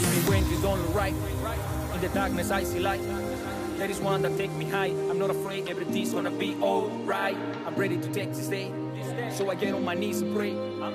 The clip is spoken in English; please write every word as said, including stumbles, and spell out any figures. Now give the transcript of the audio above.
Even when you don't look right, in the darkness I see light. There is one that take me high. I'm not afraid, everything's gonna be alright. I'm ready to take this day, so I get on my knees and pray.